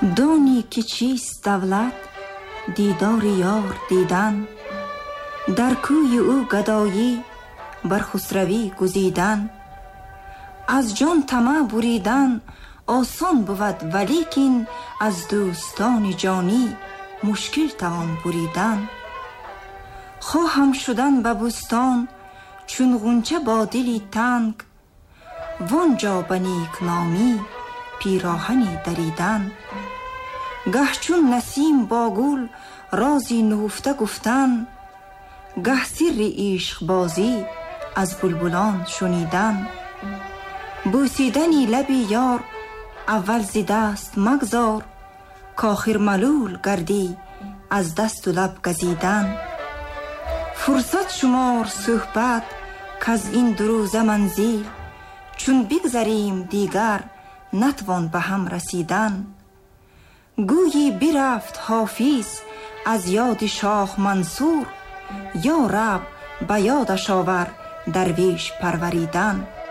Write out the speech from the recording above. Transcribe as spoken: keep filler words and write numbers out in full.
دانی که چیست دولت دیدار یار دیدن، در کوی او گدایی بر خسروی گزیدن. از جان طمع بریدن آسان بود، ولیکن از دوستان جانی مشکل توان بریدن. خواهم شدن به بستان چون غنچه با دلی تنگ، وانجا به نیکنامی پیراهنی دریدن. گه چون نسیم با گل رازی نهفته گفتن، گه سر عشق بازی از بلبلان شنیدن. بوسیدنی لبی یار اول ز دست مگذار، کآخر ملول گردی از دست و لب گزیدن. فرصت شمار صحبت کز این دو روزه منزل، چون بگذریم دیگر نتوان به هم رسیدن. گویی برفت حافظ از یاد شاه منصور، یا رب به یادش آور درویش پروریدن.